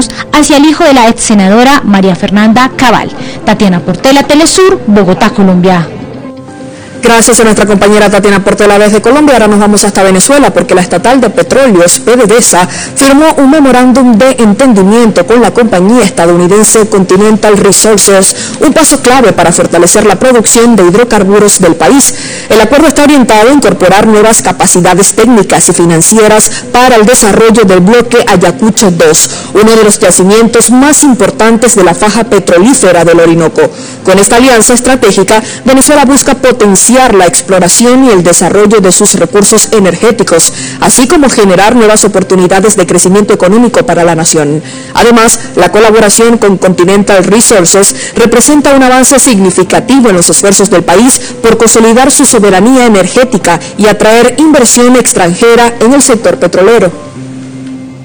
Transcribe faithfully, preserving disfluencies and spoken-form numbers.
ciudadanos hacia el hijo de la ex senadora María Fernanda Cabal. Tatiana Portela, Telesur, Bogotá, Colombia. Gracias a nuestra compañera Tatiana Portela desde Colombia. Ahora nos vamos hasta Venezuela porque la estatal de petróleos, PDVSA, firmó un memorándum de entendimiento con la compañía estadounidense Continental Resources, un paso clave para fortalecer la producción de hidrocarburos del país. El acuerdo está orientado a incorporar nuevas capacidades técnicas y financieras para el desarrollo del bloque Ayacucho dos, uno de los yacimientos más importantes de la faja petrolífera del Orinoco. Con esta alianza estratégica, Venezuela busca potenciar la exploración y el desarrollo de sus recursos energéticos, así como generar nuevas oportunidades de crecimiento económico para la nación. Además, la colaboración con Continental Resources representa un avance significativo en los esfuerzos del país por consolidar su soberanía energética y atraer inversión extranjera en el sector petrolero.